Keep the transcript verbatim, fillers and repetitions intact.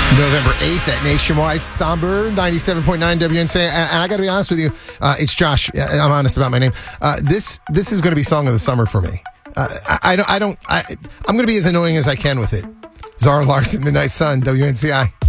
November eighth at Nationwide. Somber, ninety-seven point nine W N C A. And, and I got to be honest with you, uh, it's Josh. I'm honest about my name. Uh, this this is going to be Song of the Summer for me. Uh, I, I don't, I don't, I, I'm going to be as annoying as I can with it. Zara Larson, Midnight Sun, W N C I.